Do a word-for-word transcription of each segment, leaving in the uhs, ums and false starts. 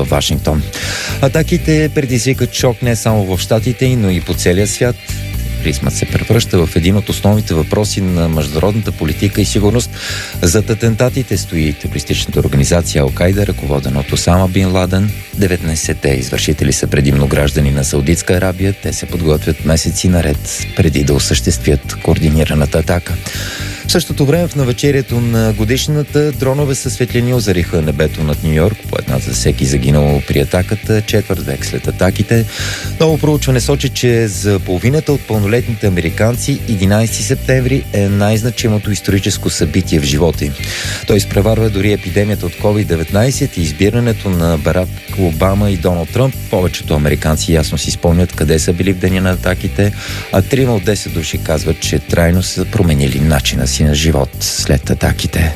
във Вашингтон. Атаките предизвикат шок не само в Щатите, но и по целия свят. Тероризмът се превръща в един от основните въпроси на международната политика и сигурност. Зад атентатите стои терористичната организация Ал-Кайда, ръководена от Осама Бин Ладен. деветнайсетте извършители са предимно граждани на Саудитска Арабия. Те се подготвят месеци наред преди да осъществят координираната атака. В същото време в навечерието на годишната дронове със светлини озариха небето над Ню Йорк, по една за всеки загинал при атаката, четвърт век след атаките. Ново проучване сочи, че за половината от пълнолетните американци единайсети септември е най-значимото историческо събитие в живота им. Той изпреварва дори епидемията от ковид деветнайсет и избирането на Барак Обама и Доналд Тръмп. Повечето американци ясно си спомнят къде са били в деня на атаките, а трима от десет души казват, че трайно са променили начина си на живот след атаките.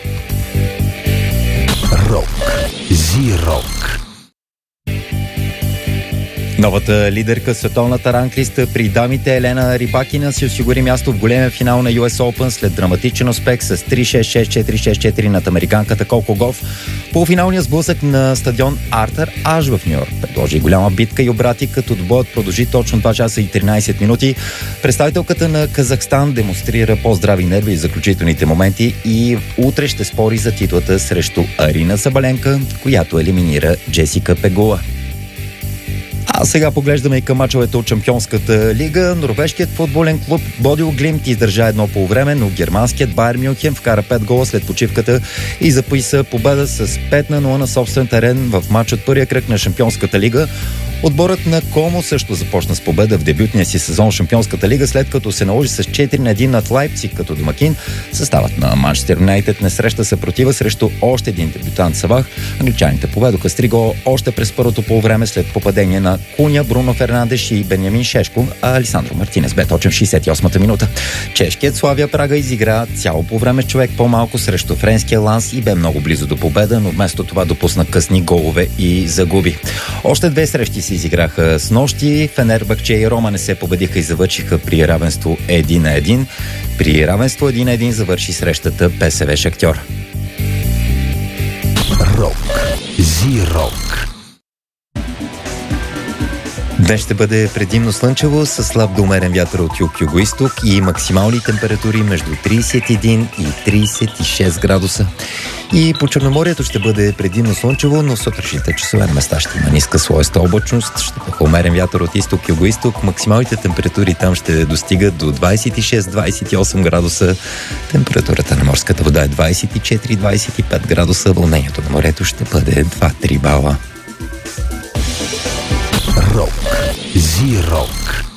Рок. Зи-рок. Новата лидерка в световната ранглиста при дамите Елена Рибакина си осигури място в големия финал на Ю Ес Open след драматичен успех с три шест шест четири шест четири над американката Коко Гоф. Полуфиналният сблъсък на стадион Артър Аш в Ню Йорк предложи голяма битка и обрати, като двоят продължи точно два часа и тринайсет минути. Представителката на Казахстан демонстрира по-здрави нерви в заключителните моменти и утре ще спори за титлата срещу Арина Сабаленка, която елиминира Джесика Пегула. А сега поглеждаме и към мачовете от Шампионската лига. Норвежкият футболен клуб Бодил-Глимт издържа едно полувреме, но германският Байер Мюнхен вкара пет гола след почивката и записа победа с пет на нула на собствен терен в мач от първия кръг на Шампионската лига. Отборът на Комо също започна с победа в дебютния си сезон в Шампионската лига, след като се наложи с четири на един над Лайпциг като домакин. Съставът на Манчестър Юнайтед не среща съпротива срещу още един дебютант Сабах. Англичаните поведоха с три гола още през първото полувреме след попадение на Куня, Бруно Фернандеш и Бенямин Шешко, а Алесандро Мартинес бе точен в шейсет и осмата минута. Чешкият Славия Прага изигра цяло по време човек по-малко срещу френския Ланс и бе много близо до победа, но вместо това допусна късни голове и загуби. Още две срещи се изиграха с нощи. Фенербахче и Рома не се победиха и завършиха при равенство един на един. При равенство един на един завърши срещата Пе Ес Ве Шахтьор. Рок. Зи-рок. Днес ще бъде предимно слънчево с слаб до умерен вятър от юг-югоизток и максимални температури между трийсет и един и трийсет и шест градуса. И по Черноморието ще бъде предимно слънчево, но в сутрешните часове на места ще има ниска слоеста облачност, ще бъде умерен вятър от изток-югоизток. Максималните температури там ще достигат до двайсет и шест до двайсет и осем градуса. Температурата на морската вода е двайсет и четири до двайсет и пет градуса. Вълнението на морето ще бъде два-три бала. Рок. Зи-рок.